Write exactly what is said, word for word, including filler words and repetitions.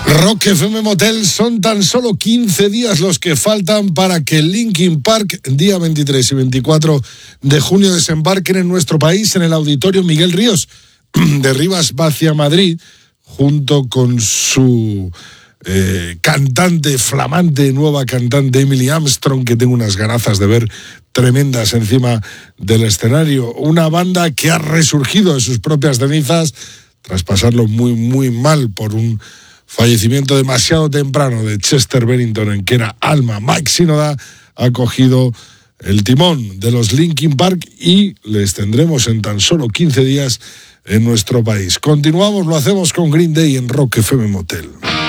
Rock F M Motel, son tan solo quince días los que faltan para que Linkin Park, día veintitrés y veinticuatro de junio, desembarquen en nuestro país en el Auditorio Miguel Ríos de Rivas Vacia, Madrid, junto con su eh, cantante, flamante nueva cantante Emily Armstrong, que tengo unas ganazas de ver tremendas encima del escenario. Una banda que ha resurgido de sus propias cenizas tras pasarlo muy, muy mal por un fallecimiento demasiado temprano de Chester Bennington, en que era alma. Mike Shinoda ha cogido el timón de los Linkin Park y les tendremos en tan solo quince días en nuestro país. Continuamos, lo hacemos con Green Day en Rock F M Motel.